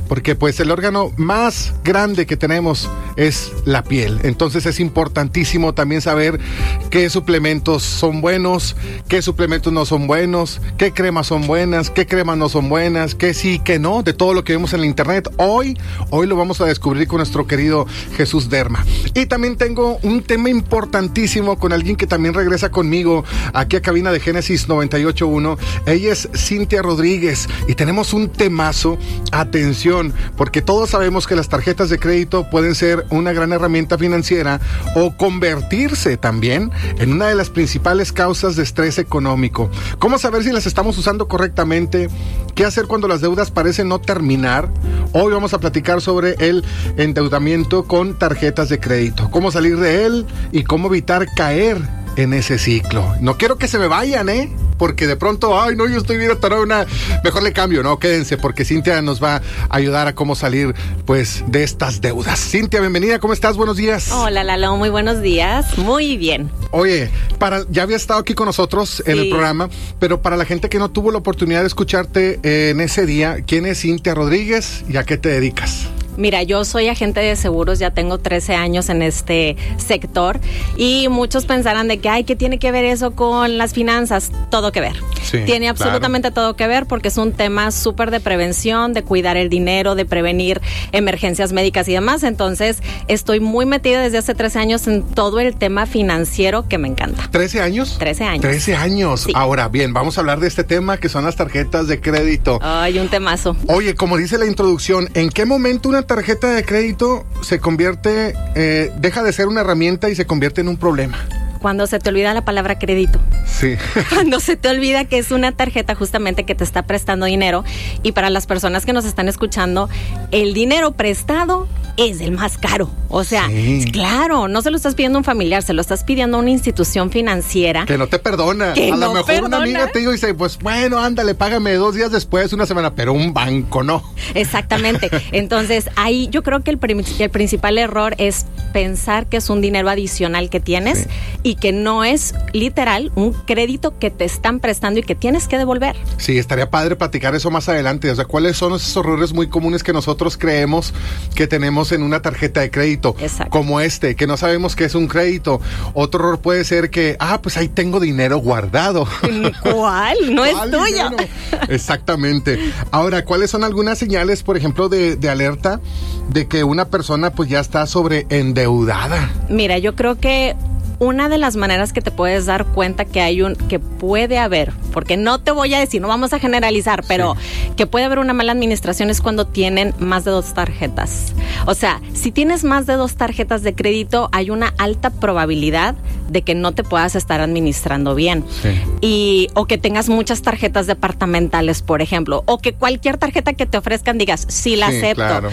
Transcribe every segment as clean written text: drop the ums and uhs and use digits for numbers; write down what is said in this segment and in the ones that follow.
porque pues el órgano más grande que tenemos es la piel. Entonces es importantísimo también saber qué suplementos son buenos, qué suplementos no son buenos, qué cremas son buenas, qué cremas no son buenas, qué sí, qué no, de todo lo que vemos en la internet. Hoy lo vamos a descubrir con nuestro querido Jesús Derma. Y también tengo un tema importantísimo con alguien que también regresa conmigo aquí a cabina de Génesis 98.1. Ella es Cintia Rodríguez y tenemos un temazo. Atención, porque todos sabemos que las tarjetas de crédito pueden ser una gran herramienta financiera o convertirse también en una de las principales causas de estrés económico. ¿Cómo saber si las estamos usando correctamente? ¿Qué hacer cuando las deudas parecen no terminar? Hoy vamos a platicar sobre el endeudamiento con tarjetas de crédito, cómo salir de él y cómo evitar caer en ese ciclo. No quiero que se me vayan, porque de pronto, ay no, yo estoy bien atorado, mejor le cambio. No, quédense, porque Cintia nos va a ayudar a cómo salir pues de estas deudas. Cintia, bienvenida, ¿cómo estás? Buenos días. Hola Lalo, muy buenos días, muy bien. Oye, ya había estado aquí con nosotros en el programa, pero para la gente que no tuvo la oportunidad de escucharte en ese día, ¿quién es Cintia Rodríguez y a qué te dedicas? Mira, yo soy agente de seguros, ya tengo 13 años en este sector y muchos pensarán de que, ¿qué tiene que ver eso con las finanzas? Todo que ver. Sí, tiene absolutamente todo que ver porque es un tema súper de prevención, de cuidar el dinero, de prevenir emergencias médicas y demás. Entonces, estoy muy metida desde hace 13 años en todo el tema financiero que me encanta. ¿13 años? 13 años. 13 años. Sí. Ahora, bien, vamos a hablar de este tema que son las tarjetas de crédito. Ay, un temazo. Oye, como dice la introducción, ¿en qué momento una tarjeta de crédito se convierte, deja de ser una herramienta y se convierte en un problema? Cuando se te olvida la palabra crédito. Sí. Cuando se te olvida que es una tarjeta justamente que te está prestando dinero. Y para las personas que nos están escuchando, el dinero prestado es el más caro. O sea, sí, claro, no se lo estás pidiendo a un familiar, se lo estás pidiendo a una institución financiera. Que no te perdona. Que a no lo mejor perdona. Una amiga te dice, pues bueno, ándale, págame 2 días después, una semana, pero un banco no. Exactamente. Entonces, ahí yo creo que el principal error es pensar que es un dinero adicional que tienes, sí, y que no es literal un crédito que te están prestando y que tienes que devolver. Sí, estaría padre platicar eso más adelante. O sea, ¿cuáles son esos errores muy comunes que nosotros creemos que tenemos en una tarjeta de crédito? Exacto. Como que no sabemos qué es un crédito. Otro error puede ser que, pues ahí tengo dinero guardado. ¿Cuál? No es tuyo. Exactamente. Ahora, ¿cuáles son algunas señales, por ejemplo, de alerta de que una persona pues ya está sobreendeudada? Mira, yo creo que una de las maneras que te puedes dar cuenta que puede haber, porque no te voy a decir, no vamos a generalizar, pero sí, que puede haber una mala administración es cuando tienen más de 2 tarjetas. O sea, si tienes más de 2 tarjetas de crédito, hay una alta probabilidad de que no te puedas estar administrando bien. Sí. O que tengas muchas tarjetas departamentales, por ejemplo, o que cualquier tarjeta que te ofrezcan digas, sí, la acepto. Claro.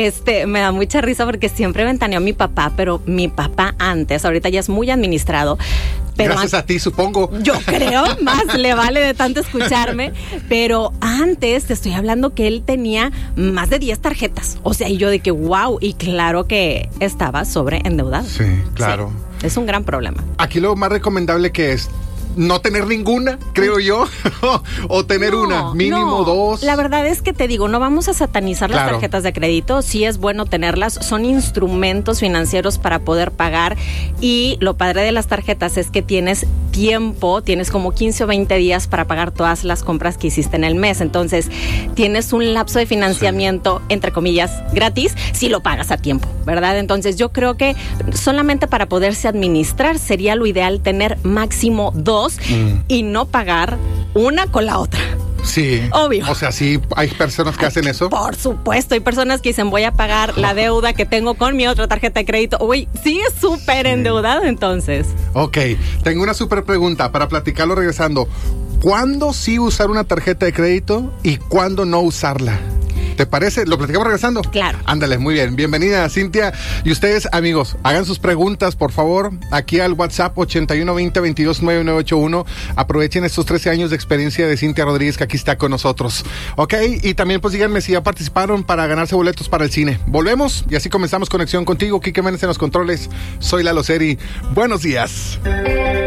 Me da mucha risa porque siempre ventaneó a mi papá, pero mi papá antes, ahorita ya es muy administrado. Pero gracias a ti, supongo. Yo creo, más le vale de tanto escucharme. Pero antes te estoy hablando que él tenía más de 10 tarjetas. O sea, y yo de que wow, y claro que estaba sobreendeudado. Sí, claro. Sí, es un gran problema. Aquí lo más recomendable que es no tener ninguna, creo yo, o tener una, mínimo 2. La verdad es que te digo, no vamos a satanizar las tarjetas de crédito, sí es bueno tenerlas, son instrumentos financieros para poder pagar y lo padre de las tarjetas es que tienes tiempo, tienes como 15 o 20 días para pagar todas las compras que hiciste en el mes, entonces tienes un lapso de financiamiento, entre comillas, gratis, si lo pagas a tiempo, ¿verdad? Entonces yo creo que solamente para poderse administrar sería lo ideal tener máximo 2 y no pagar una con la otra. Sí. Obvio. O sea, sí, hay personas que hacen eso. Por supuesto, hay personas que dicen, voy a pagar la deuda que tengo con mi otra tarjeta de crédito. Uy, sí es súper endeudado entonces. Ok, tengo una súper pregunta para platicarlo regresando. ¿Cuándo sí usar una tarjeta de crédito y cuándo no usarla? ¿Te parece? ¿Lo platicamos regresando? Claro. Ándale, muy bien. Bienvenida, Cintia. Y ustedes, amigos, hagan sus preguntas, por favor, aquí al WhatsApp 8120-229981. Aprovechen estos 13 años de experiencia de Cintia Rodríguez, que aquí está con nosotros. Ok, y también pues díganme si ya participaron para ganarse boletos para el cine. Volvemos y así comenzamos Conexión contigo. Quique Méndez en los controles. Soy Lalo Seri. Buenos días.